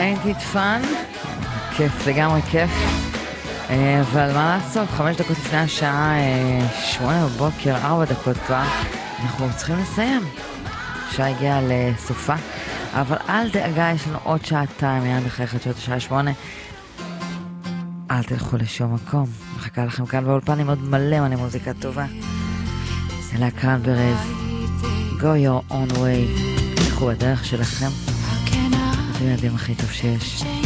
Ain't it fun? כיף, לגמרי כיף. אבל מה לעשות, 5 דקות לפני השעה 8 בבוקר, 4 דקות כבר, אנחנו צריכים לסיים. השעה הגיעה לסופה, אבל אל דאגה, יש לנו עוד שעתיים מיד אחרי חדשות השעה 8. אל תלכו לשום מקום, מחכה לכם כאן באולפן עם עוד מלא מוזיקה טובה. אלה הקרנברייז, go your own way, תלכו בדרך שלכם, אתם יודעים הכי טוב שיש.